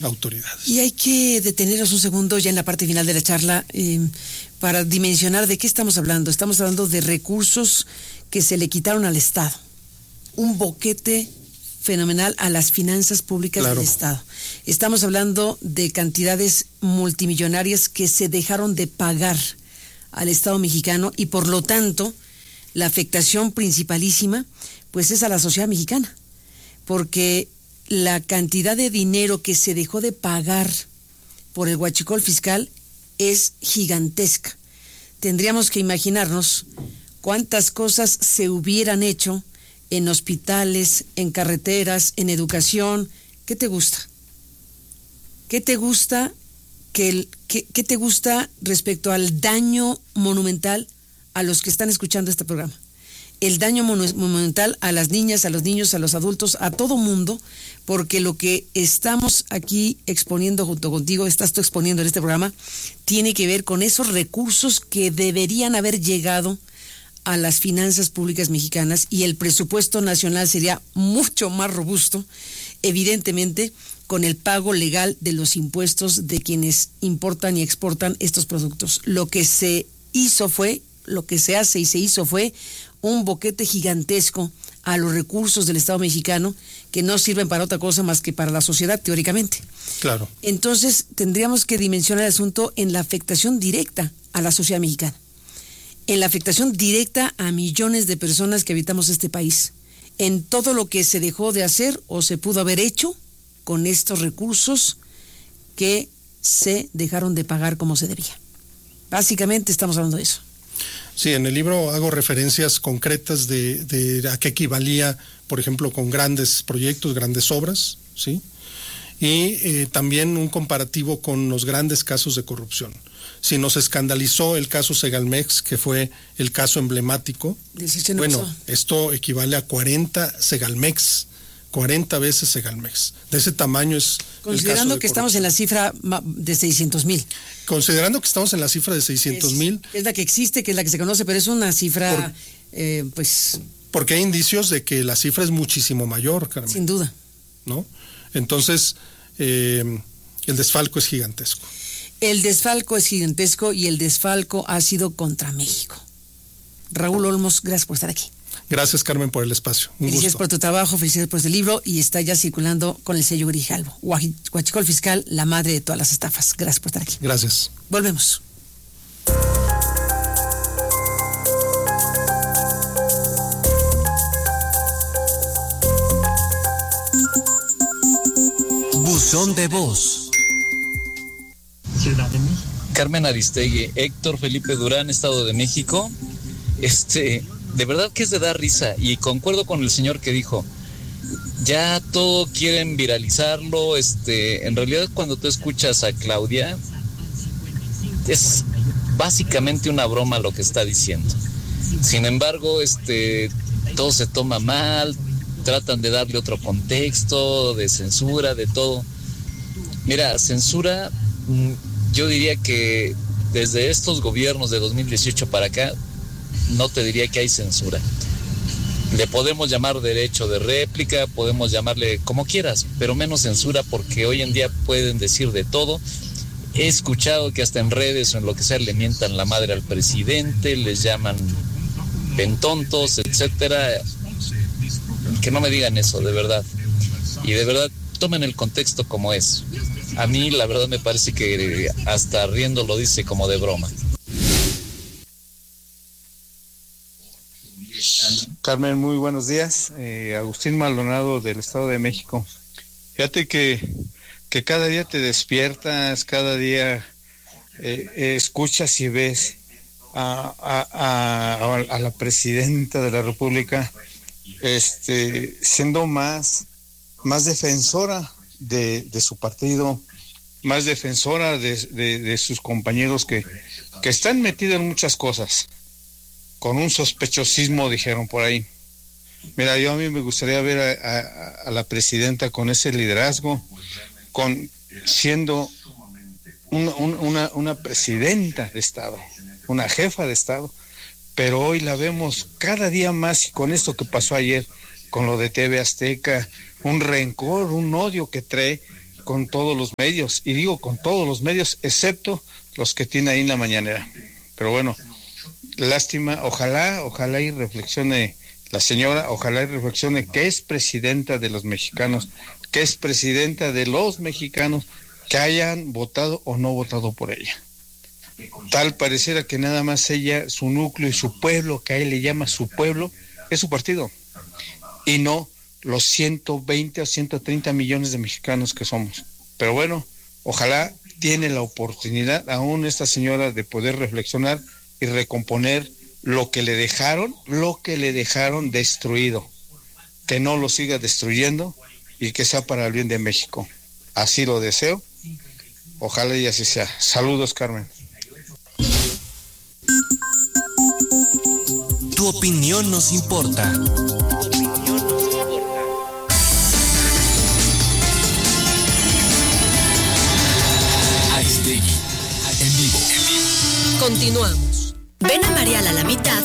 autoridades. Y hay que detenernos un segundo ya en la parte final de la charla para dimensionar de qué estamos hablando. Estamos hablando de recursos que se le quitaron al Estado. Un boquete fenomenal a las finanzas públicas del Estado. Estamos hablando de cantidades multimillonarias que se dejaron de pagar al Estado mexicano y por lo tanto la afectación principalísima pues es a la sociedad mexicana, porque la cantidad de dinero que se dejó de pagar por el huachicol fiscal es gigantesca. Tendríamos que imaginarnos cuántas cosas se hubieran hecho en hospitales, en carreteras, en educación. ¿Qué te gusta? ¿Qué te gusta qué te gusta respecto al daño monumental a los que están escuchando este programa? El daño monumental a las niñas, a los niños, a los adultos, a todo mundo, porque lo que estamos aquí exponiendo junto contigo, estás tú exponiendo en este programa, tiene que ver con esos recursos que deberían haber llegado a las finanzas públicas mexicanas, y el presupuesto nacional sería mucho más robusto, evidentemente, con el pago legal de los impuestos de quienes importan y exportan estos productos. Lo que se hace y se hizo fue un boquete gigantesco a los recursos del Estado mexicano que no sirven para otra cosa más que para la sociedad, teóricamente. Claro. Entonces, tendríamos que dimensionar el asunto en la afectación directa a la sociedad mexicana, en la afectación directa a millones de personas que habitamos este país, en todo lo que se dejó de hacer o se pudo haber hecho con estos recursos que se dejaron de pagar como se debía. Básicamente estamos hablando de eso. Sí, en el libro hago referencias concretas de a qué equivalía, por ejemplo, con grandes proyectos, grandes obras, ¿sí? Y también un comparativo con los grandes casos de corrupción. Si nos escandalizó el caso Segalmex, que fue el caso emblemático, bueno, esto equivale a 40 Segalmex, 40 veces Segalmex. De ese tamaño es. Considerando que estamos en la cifra de 600,000. Considerando que estamos en la cifra de 600,000. Es la que existe, que es la que se conoce, pero es una cifra, pues. Porque hay indicios de que la cifra es muchísimo mayor, Carmen. Sin duda. ¿No? Entonces, el desfalco es gigantesco. El desfalco es gigantesco y el desfalco ha sido contra México. Raúl Olmos, gracias por estar aquí. Gracias, Carmen, por el espacio. Felicidades por tu trabajo, felicidades por este libro, y está ya circulando con el sello Grijalvo. Huachicol Fiscal, la madre de todas las estafas. Gracias por estar aquí. Gracias. Volvemos. Buzón de voz. Ciudad de México. Carmen Aristegui, Héctor Felipe Durán, Estado de México. De verdad que es de dar risa, y concuerdo con el señor que dijo, ya todo quieren viralizarlo. En realidad, cuando tú escuchas a Claudia, es básicamente una broma lo que está diciendo. Sin embargo, todo se toma mal, tratan de darle otro contexto, de censura, de todo. Mira, censura, yo diría que desde estos gobiernos de 2018 para acá, no te diría que hay censura. Le podemos llamar derecho de réplica, podemos llamarle como quieras, pero menos censura, porque hoy en día pueden decir de todo. He escuchado que hasta en redes o en lo que sea le mientan la madre al presidente, les llaman pentontos, etcétera. Que no me digan eso, de verdad. Y de verdad, tomen el contexto como es. A mí, la verdad, me parece que hasta riendo lo dice como de broma. Carmen, muy buenos días. Agustín Maldonado, del Estado de México. Fíjate que cada día te despiertas, cada día escuchas y ves a la presidenta de la República siendo más defensora de su partido, más defensora de sus compañeros que están metidos en muchas cosas, con un sospechosismo, dijeron por ahí. Mira, a mí me gustaría ver a la presidenta con ese liderazgo, siendo una presidenta de Estado, una jefa de Estado, pero hoy la vemos cada día más, y con esto que pasó ayer, con lo de TV Azteca, un rencor, un odio que trae, con todos los medios, y digo con todos los medios, excepto los que tiene ahí en la mañanera. Pero bueno, lástima, ojalá y reflexione la señora, ojalá y reflexione que es presidenta de los mexicanos, que es presidenta de los mexicanos que hayan votado o no votado por ella. Tal pareciera que nada más ella, su núcleo y su pueblo, que a él le llama su pueblo, es su partido, y no los 120 o 130 millones de mexicanos que somos. Pero bueno, ojalá tiene la oportunidad aún esta señora de poder reflexionar y recomponer lo que le dejaron destruido, que no lo siga destruyendo y que sea para el bien de México. Así lo deseo, ojalá y así sea. Saludos, Carmen. Tu opinión nos importa. Aristegui, en vivo. Continuamos. Ven a Marial a la mitad